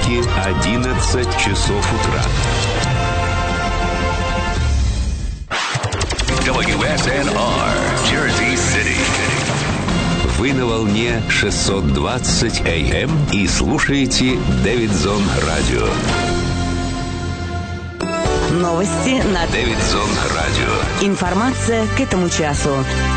Нью-Йорке 11 часов утра. WSNR, Jersey City. Вы на волне 620 AM и слушаете Дэвидсон Радио. Новости на Дэвидсон Радио. Информация к этому часу.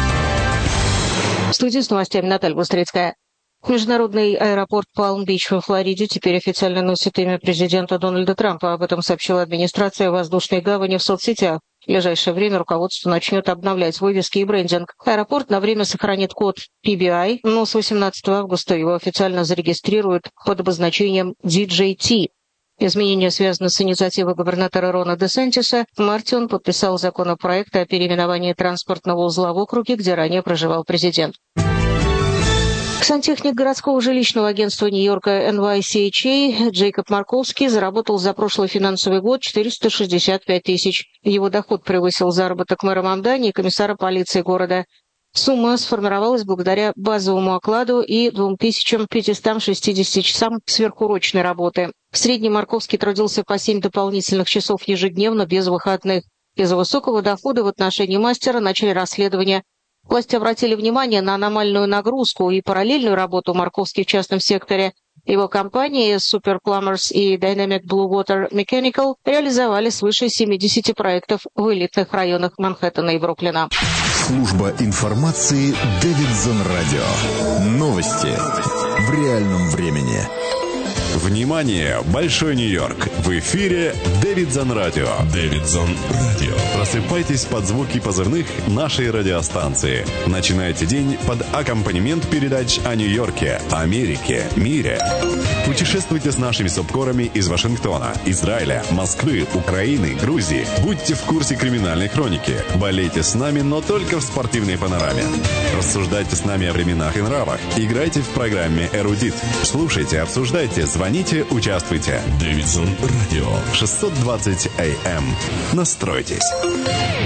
В студии с новостями Наталья Бустрицкая. Международный аэропорт Палм-Бич во Флориде теперь официально носит имя президента Дональда Трампа. Об этом сообщила администрация воздушной гавани в соцсетях. В ближайшее время руководство начнет обновлять вывески и брендинг. Аэропорт на время сохранит код PBI, но с 18 августа его официально зарегистрируют под обозначением DJT. Изменения связаны с инициативой губернатора Рона Десантиса. В марте он подписал законопроект о переименовании транспортного узла в округе, где ранее проживал президент. Сантехник городского жилищного агентства Нью-Йорка NYCHA Джейкоб Марковский заработал за прошлый финансовый год 465 тысяч. Его доход превысил заработок мэра Мамдани и комиссара полиции города. Сумма сформировалась благодаря базовому окладу и 2560 часам сверхурочной работы. В среднем Марковский трудился по 7 дополнительных часов ежедневно без выходных. Из-за высокого дохода в отношении мастера начали расследование. Власти обратили внимание на аномальную нагрузку и параллельную работу Марковски в частном секторе. Его компании Super Plumbers и Dynamic Blue Water Mechanical реализовали свыше 70 проектов в элитных районах Манхэттена и Бруклина. Служба информации Дэвидсон Радио. Новости в реальном времени. Внимание! Большой Нью-Йорк! В эфире Дэвидсон Радио. Дэвидсон Радио. Просыпайтесь под звуки позывных нашей радиостанции. Начинайте день под аккомпанемент передач о Нью-Йорке, Америке, мире. Путешествуйте с нашими субкорами из Вашингтона, Израиля, Москвы, Украины, Грузии. Будьте в курсе криминальной хроники. Болейте с нами, но только в спортивной панораме. Рассуждайте с нами о временах и нравах. Играйте в программе «Эрудит». Слушайте, обсуждайте, звоните, участвуйте. Дэвидсон Радио. 620 AM. Настройтесь.